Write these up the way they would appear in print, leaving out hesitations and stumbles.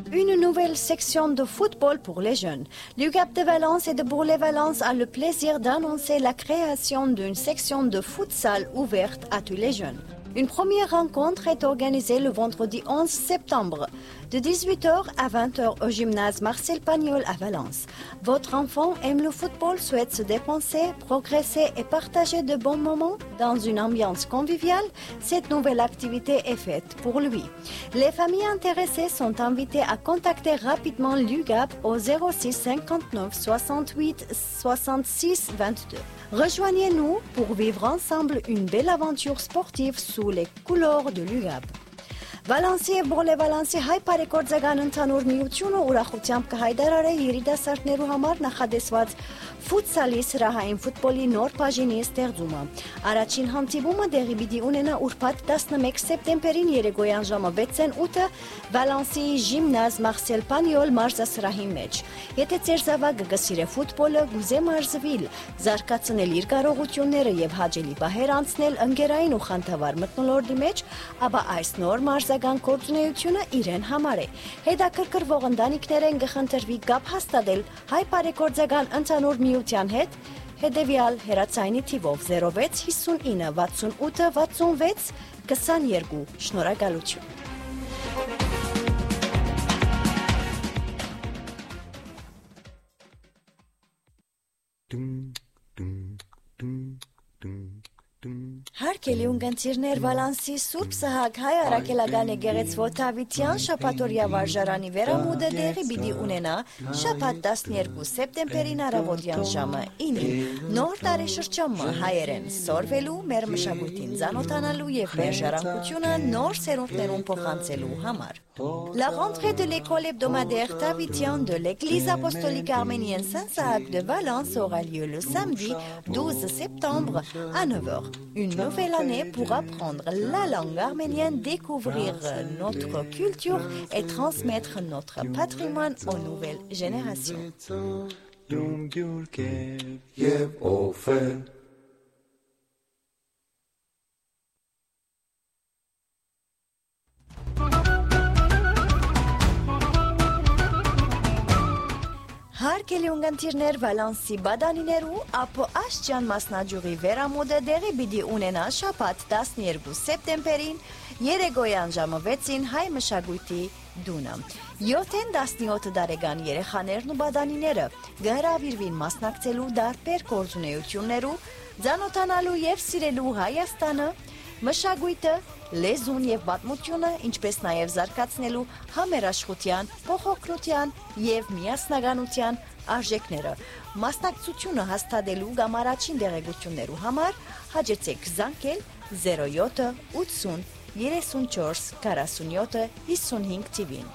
Une nouvelle section de football pour les jeunes. L'UGAP de Valence et de Bourg-les-Valence a le plaisir d'annoncer la création d'une section de futsal ouverte à tous les jeunes. Une première rencontre est organisée le vendredi 11 septembre, de 18h à 20h au gymnase Marcel Pagnol à Valence. Votre enfant aime le football, souhaite se dépenser, progresser et partager de bons moments dans une ambiance conviviale. Cette nouvelle activité est faite pour lui. Les familles intéressées sont invitées à contacter rapidement l'UGAP au 06 59 68 66 22. Rejoignez-nous pour vivre ensemble une belle aventure sportive sous les couleurs de l'UGAP. Վալանսի և Բորլե-Վալանսի հայ բարեգործական ընդհանուր միությունը ուրախությամբ կհայտարարի երիտասարդներու համար նախադեсված ֆուտսալի սրահային ֆուտբոլի նոր բաժինի ստեղծումը։ Առաջին հանդիպումը դեղի պիտի ունենա ուրբաթ 11 սեպտեմբերին երեկոյան ժամը 6:08 Վալանսի գիմնազ Մարսել Պանյոլ մարզասրահի մեջ։ Եթե ձեր զավակը գսիրե ֆուտբոլը, գուզե մարզվել, զարգացնել իր կարողությունները եւ հաճելի բահեր անցնել ընկերային ու խանդավառ մթնոլորտի մեջ, ապա այս նոր մարզական գործունեությունը իրեն համար է։ Հետաքրքրվող ընտանիքներեն կխնդրվի կապ հաստատել հայ բարեգործական ընդհանուր միության հետ հետևյալ հեռացայինի թիվով 06 59 68 66 22 Շնորհակալություն։ Հարկելի ունգընտիրներ Վալանսի Սուրբ Սահակ հայ արաքելական եկեղեցվո Դավիթյան շաբաթօրյա վարժարանի վերամուտը տեղի պիտի ունենա շաբաթ 12 սեպտեմբերին առավոտյան ժամը 9-ին։ Նոր տարեշրջանը հայերեն սորվելու, մեր մշակույթին ծանոթանալու եւ մեր ժառանգությունը նոր սերունդներուն փոխանցելու համար։ La rentrée de l'école hebdomadaire Davitien de l'église apostolique arménienne Saint-Sahak de Valence aura lieu le samedi 12 septembre à 9h. Une nouvelle année pour apprendre la langue arménienne, découvrir notre culture et transmettre notre patrimoine aux nouvelles générations. Հարկելի ունգընտիրներ Վալանսի բադանիներու ապո աշճան մասնաճյուղի վերամուտը դեղի պիտի ունենա շաբաթ 12 սեպտեմբերին երեկոյան ժամը 6-ին հայ մշակույթի դունը։ 7-17 տարեկան երեխաներն ու բադանիները կհրավիրվին մասնակցելու տարբեր գործունեություններու, ծանոթանալու եւ սիրելու Հայաստանը, մշակույթը, լեզուն եւ պատմությունը, ինչպես նաեւ զարգացնելու համերաշխության, փոխօգնության եւ միասնականության արժեքները։ Մասնակցությունը հաստատելու կամ առաջին դեղեցություններու համար հաջեցեք զանգել 07 80 34 47 55 TV-ին։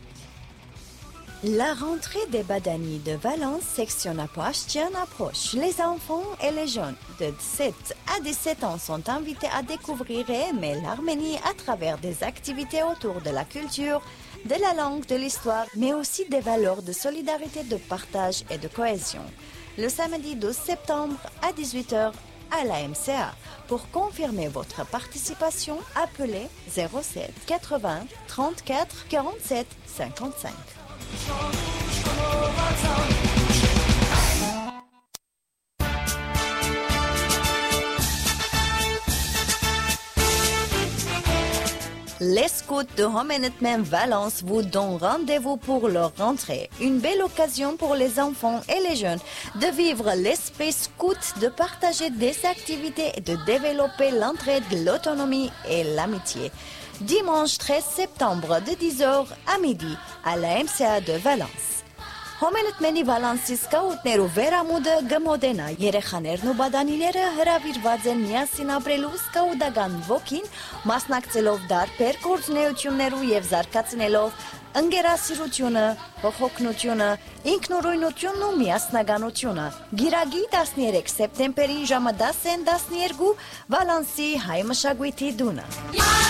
La rentrée des Badani de Valence, section Apoachtian approche. Les enfants et les jeunes de 7 à 17 ans sont invités à découvrir et aimer l'Arménie à travers des activités autour de la culture, de la langue, de l'histoire, mais aussi des valeurs de solidarité, de partage et de cohésion. Le samedi 12 septembre à 18h à la MCA. Pour confirmer votre participation, appelez 07 80 34 47 55. Les scouts de Homenetmen Valence vous donnent rendez-vous pour leur rentrée. Une belle occasion pour les enfants et les jeunes de vivre l'esprit scout, de partager des activités et de développer l'entraide, l'autonomie et l'amitié. Dimanche 13 septembre de 10h à midi à la MCA de Valence. Հոմենտմենի Վալանսի սկաուտներու վերամուտը գմոդենա երեխաներն ու բադանիները հրավիրված են միասին ապրելու սկաուտական ոգին, մասնակցելով դարբեր գործունեություններու եւ զարգացնելով ընկերասիրությունը, փոխօգնությունը, ինքնուրույնությունն ու միասնականությունը։ Գիրագի 13 սեպտեմբերին ժամը 10-12 Վալանսի հայ մշակույթի դունը։